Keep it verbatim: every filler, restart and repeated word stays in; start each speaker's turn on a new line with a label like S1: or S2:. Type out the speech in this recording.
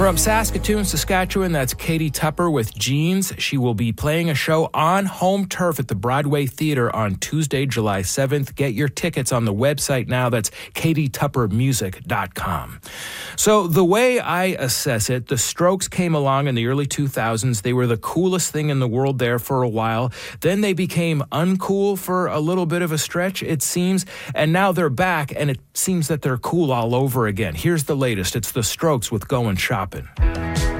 S1: From Saskatoon, Saskatchewan, that's Katie Tupper with Jeans. She will be playing a show on home turf at the Broadway Theatre on Tuesday, July seventh. Get your tickets on the website now. That's katie tupper music dot com. So the way I assess it, the Strokes came along in the early two thousands. They were the coolest thing in the world there for a while. Then they became uncool for a little bit of a stretch, it seems. And now they're back, and it seems that they're cool all over again. Here's the latest. It's the Strokes with Goin' Shopping.